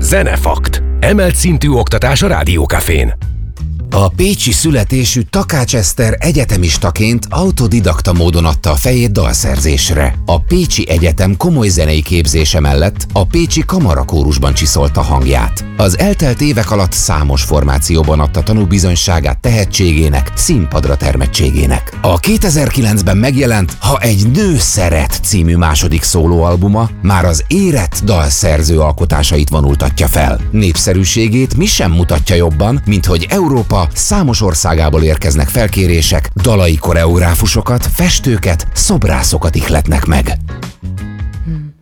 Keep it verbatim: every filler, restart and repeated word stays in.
Zenefakt. Emelt szintű oktatás a Rádiókafén. A pécsi születésű Takács Eszter egyetemistaként autodidakta módon adta a fejét dalszerzésre. A Pécsi Egyetem komoly zenei képzése mellett a pécsi kamarakórusban csiszolta hangját. Az eltelt évek alatt számos formációban adta tanúbizonyságát tehetségének, színpadra termettségének. A kétezer-kilencben megjelent Ha egy nő szeret című második szólóalbuma már az érett dalszerző alkotásait vonultatja fel. Népszerűségét mi sem mutatja jobban, mint hogy Európa számos országából érkeznek felkérések, dalai koreográfusokat, festőket, szobrászokat ihletnek meg.